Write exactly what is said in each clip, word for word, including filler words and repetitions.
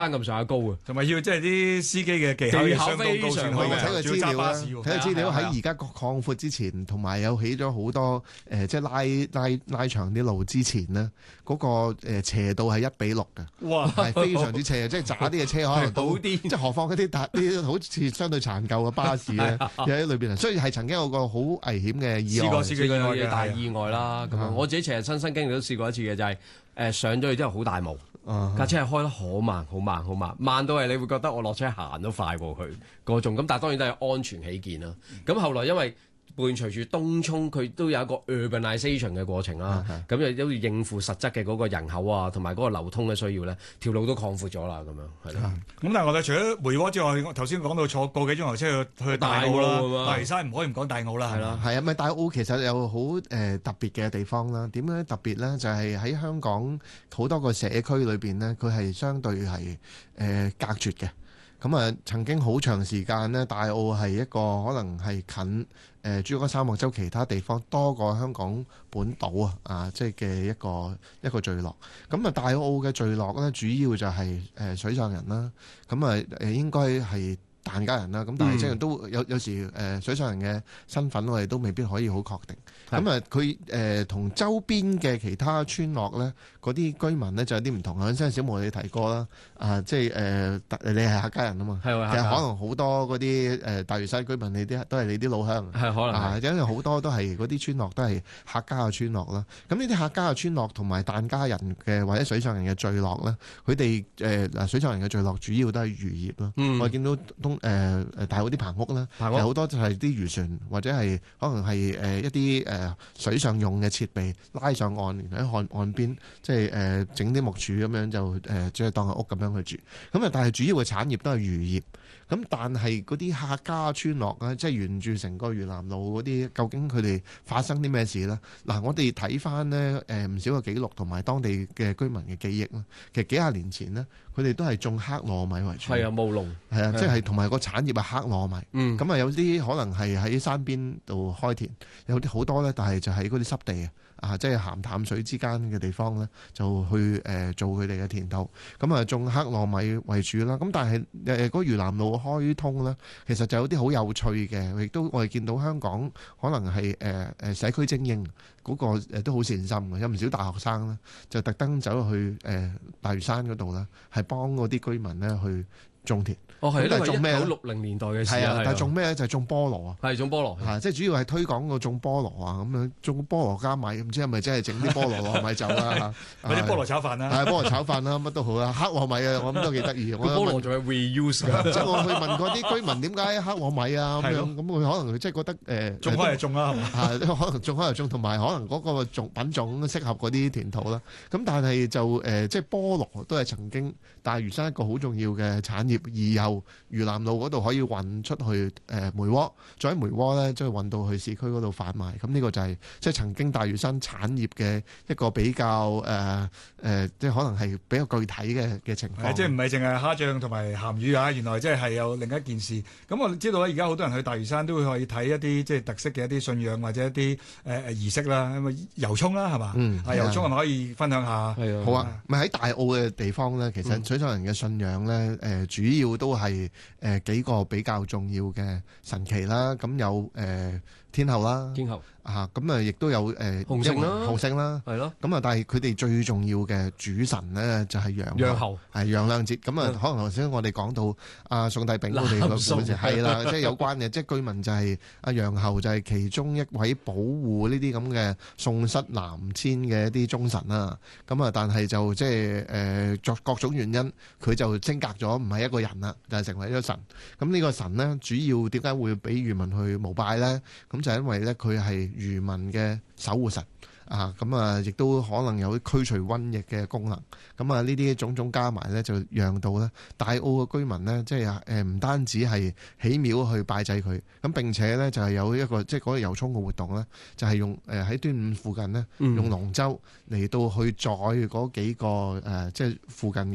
咁上下高嘅， 同埋要即係啲司機嘅技巧要相當高先可以我睇個資料啦，睇個資料係啊喺而家擴闊之前，同埋有起咗好多誒，即係拉拉拉長啲路之前呢，嗰個誒斜度係一比六嘅， 哇， 係非常之斜，即係渣啲嘅車可能都好啲即係何況嗰啲大啲好似相對殘舊嘅巴士咧，又喺裏邊啊，所以係曾經有個好危險嘅意外試過。試過試過有嘅嘢大意外啦。咁樣嗯我自己其實親身經歷都試過一次嘅，就係誒上咗去之後好大霧。 啊架車係開得好慢、好慢、好慢，慢到係你會覺得我落車行都快過佢嗰種。咁但係當然都係安全起見啦。咁後來因為伴隨住東涌，佢都有一個 urbanization 嘅過程啦。咁又都要應付實質嘅嗰個人口啊，同埋嗰個流通嘅需要咧，條路都擴闊咗啦。咁樣係咯。 咁但係我哋除咗梅窩之外，我頭先講到坐個幾鐘頭車去去大澳大澳啊啦， 嘛大嶼山唔可以唔講大澳啦，係啦。 係啊，咪大澳其實有好誒特別嘅地方啦。點樣特別咧？就係喺香港好多個社區裏邊呢，佢係相對係誒隔絕嘅。咁啊，曾經好長時間呢，大澳係一個可能係近誒珠江三角洲其他地方多過香港本島啊啊，即係嘅一個一個聚落。咁啊，大澳嘅聚落呢，主要就係誒水上人啦。咁啊誒應該係疍家人啦，咁但係即係都有有時誒水上人嘅身份，我哋都未必可以好確定。咁啊，佢誒同周邊嘅其他村落咧，嗰啲居民咧就有啲唔同。頭先小毛你提過啦，啊，即係誒，你係客家人啊嘛， 係其實可能好多嗰啲誒大嶼山居民，你啲都係你啲老鄉， 係可能啊， 係因為好多都係嗰啲村落都係客家嘅村落啦。咁呢啲客家嘅村落同埋疍家人嘅或者水上人嘅聚落咧，佢哋誒嗱水上人嘅聚落主要都係漁業咯。 嗯我見到東誒誒大澳啲棚屋啦， 棚屋有好多就係啲漁船或者係可能係誒一啲誒水上用嘅設備拉上岸，然後喺岸岸邊即係誒整啲木柱咁樣就誒即係當係屋咁樣去住。咁啊，但係主要嘅產業都係漁業。咁但係嗰啲客家村落咧，即係沿住成個嶼南路嗰啲，究竟佢哋發生啲咩事咧？嗱，我哋睇翻呢誒唔少嘅記錄同埋當地嘅居民嘅記憶啦。其實幾廿年前呢，佢哋都係種黑糯米為主。 係啊，務農係啊，即係同埋個產業係黑糯米。 嗯咁啊，有啲可能係喺山邊度開田，有啲好多咧，但係就喺嗰啲濕地啊，即係鹹淡水之間嘅地方咧，就去誒、呃、做佢哋嘅田土。咁啊，種黑糯米為主啦。咁但係誒嗰嶼南路開通咧，其實就有啲好有趣嘅，亦都我哋見到香港可能係誒誒社區精英嗰、個誒都好善心嘅，有唔少大學生咧就特登走去誒、呃、大嶼山嗰度咧，係幫嗰啲居民咧去種田。 哦係， 咁但係種咩咧九六零年代嘅事係啊， 係但係種咩咧？就係種菠蘿啊！ 係種菠蘿。 嚇，即係主要係推廣個種菠蘿啊，咁樣種菠蘿加米，唔知係咪真係整啲菠蘿糯米酒啦？ 或者菠蘿炒飯啦， 係菠蘿炒飯啦，乜都好啦。黑糯米啊，我諗都幾得意。 個我菠蘿仲係 reuse 㗎。 即係我去問過啲居民點解黑糯米啊咁係咯樣，咁佢可能佢即係覺得誒種開就種啦，係嘛？ 啊，可能種開就種，同埋可能嗰個種品種適合嗰啲田土啦。咁但係就誒、呃，即係菠蘿都係曾經大嶼山一個好重要嘅產業，而由嶼南路嗰度可以運出去誒、呃、梅窩，再喺梅窩咧即係運到去市區嗰度販賣。咁呢個就係、是、即係曾經大嶼山產業嘅一個比較誒誒、呃呃，即係可能係比較具體嘅嘅情況。 即係唔係淨係蝦醬同埋鹹魚啊？原來即係係有另一件事。咁我知道咧，而家好多人去大嶼山都會可以睇一啲即係特色嘅一啲信仰或者一啲誒誒儀式啦，咁啊遊涌啦係嘛？ 嗯， 啊遊涌係咪可以分享下？ 係啊， 好啊，咪喺大澳嘅地方咧，其實水上人嘅信仰咧，誒、呃、主要都係誒、呃、幾個比較重要嘅神祇啦。咁有誒、呃、天后啦， 天后啊，咁啊亦都有誒洪聖啦洪聖啦。 係咯， 咁啊，但係佢哋最重要嘅主神咧就係楊楊侯係楊亮節。咁啊， 嗯可能頭先我哋講到阿宋帝昺佢哋個故事南宋係啦，即係有關嘅，即係據聞就係阿楊侯就係其中一位保護呢啲咁嘅宋室南遷嘅一啲忠臣啦。咁啊，但係就即係誒作各種原因，佢就升格咗，唔係一個人啦，就係成為咗神。咁呢個神呢，主要點解會俾漁民去膜拜呢？咁就係因為咧，佢係漁民嘅守護神啊，咁啊，亦都可能有驅除瘟疫嘅功能。咁啊，呢啲種種加埋咧，就讓到咧大澳嘅居民呢，即係誒唔單止係起廟去拜祭佢，咁並且咧就係有一個即係嗰個遊涌嘅活動咧，就係用誒喺端午附近呢，用龍舟嚟到去載嗰幾個誒即係附近嘅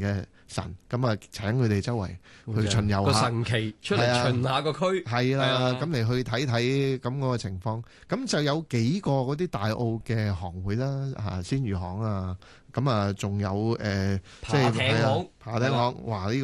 神，咁啊請佢哋周圍去巡遊個下。 神奇出嚟係啊巡下個區， 係啦， 係啊咁嚟去睇睇咁嗰個情況，咁就有幾個嗰啲大澳嘅行會啦，嚇鮮魚行啊，咁啊仲有誒，即爬係係啊艇行爬艇行，哇！呢個